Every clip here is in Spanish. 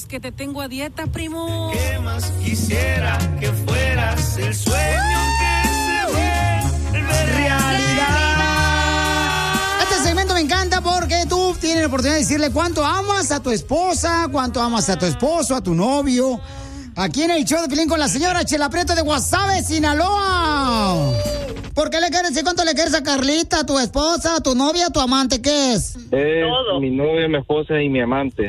que te tengo a dieta, primo. ¿Qué más quisiera que fueras el sueño que se vuelve realidad? Este segmento me encanta porque tú tienes la oportunidad de decirle cuánto amas a tu esposa, cuánto amas a tu esposo, a tu novio. Aquí en el show de Piolín con la señora Chela Prieto de Guasave, Sinaloa. ¿Por qué le quieres decir cuánto le quieres a Carlita, a tu esposa, a tu novia, a tu amante? ¿Qué es? Todo. Mi novia, mi esposa y mi amante.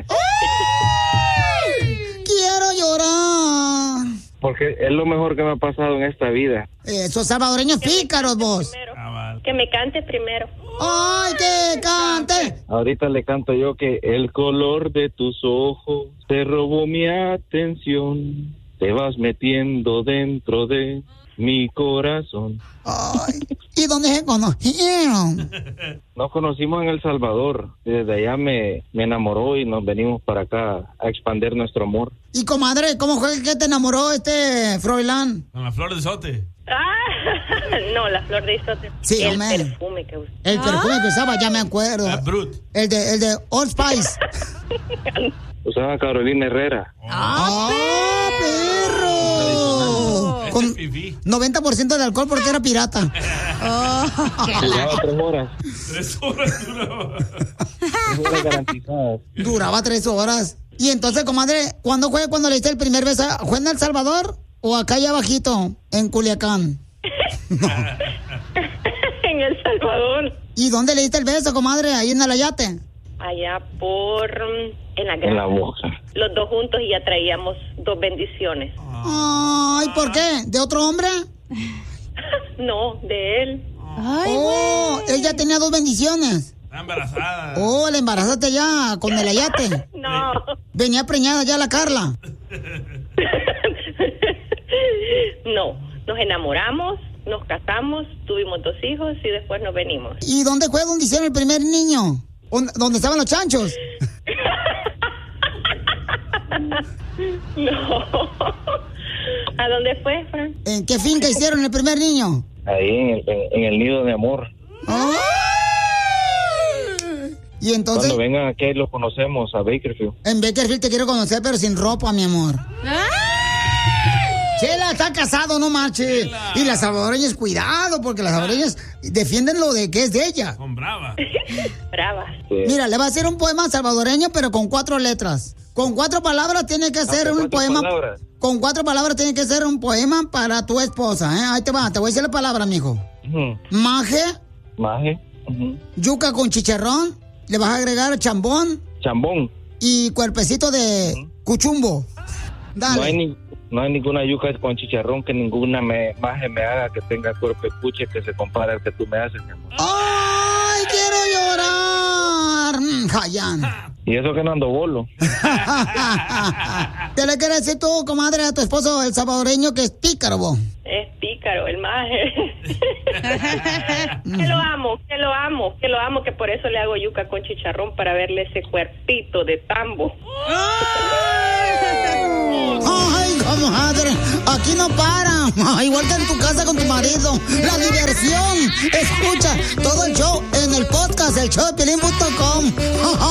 ¡Ay! Quiero llorar. Porque es lo mejor que me ha pasado en esta vida. Esos salvadoreños pícaros, vos. Que me cante primero. ¡Ay, que cante! Ahorita le canto yo que el color de tus ojos te robó mi atención. Te vas metiendo dentro de mi corazón. Ay, ¿y dónde se conocieron? Nos conocimos en El Salvador. Desde allá me enamoró y nos venimos para acá a expandir nuestro amor. Y comadre, ¿cómo fue que te enamoró Froilán? Con la flor de isote. No, la flor de isote. Sí, el hombre. perfume que usaba. El perfume que usaba, ya me acuerdo. Brut. El de Old Spice. Usaba Carolina Herrera. ¡Ah, perro! Con 90% de alcohol porque era pirata. Duraba 3 horas. 3 horas duraba. 3 horas garantizadas. Duraba 3 horas. Y entonces, comadre, ¿cuándo fue cuando le diste el primer beso? ¿Fue en El Salvador o acá allá abajito, en Culiacán? En El Salvador. ¿Y dónde le diste el beso, comadre? ¿Ahí en el Ayate? Allá por... En la granja. En la boca. Los dos juntos y ya traíamos 2 bendiciones. Ay, ¿por qué? ¿De otro hombre? No, de él. Ay, él ya tenía 2 bendiciones. Está embarazada. Oh, la embarazaste ya con el Ayate. No. Venía preñada ya la Carla. No, nos enamoramos, nos casamos, tuvimos 2 hijos y después nos venimos. ¿Y dónde fue donde hicieron el primer niño? ¿Dónde estaban los chanchos? No. ¿A dónde fue, Frank? ¿En qué finca hicieron el primer niño? Ahí en el nido de amor. ¡Ay! Y entonces... Cuando vengan aquí los conocemos a Bakersfield. En Bakersfield te quiero conocer, pero sin ropa, mi amor. Chela está casado, no marche. Chela. Y las salvadoreñas, cuidado, porque las salvadoreñas defienden lo de que es de ella. Son bravas. Bravas. Sí. Mira, le va a hacer un poema salvadoreño, pero con 4 letras. Con 4 palabras tiene que ser un poema. Palabras. Con 4 palabras tiene que ser un poema para tu esposa, ¿eh? Ahí te va, te voy a decir la palabra, mijo. Maje. Maje. Yuca con chicharrón. Le vas a agregar chambón. Chambón. Y cuerpecito de cuchumbo. Dale. No hay ninguna yuca con chicharrón que ninguna maje me haga que tenga cuerpo de puche que se compare al que tú me haces, mi amor. ¡Ay, quiero llorar! Jayán. Y eso que no ando bolo. ¿Qué le quieres decir tú, comadre, a tu esposo, el salvadoreño, que es pícaro, vos? Es pícaro, el maje. Que lo amo, que por eso le hago yuca con chicharrón para verle ese cuerpito de tambo. Ay, comadre, aquí no para. Igual que en tu casa con tu marido. La diversión. Escucha todo el show en el podcast, el showdepiolín.com.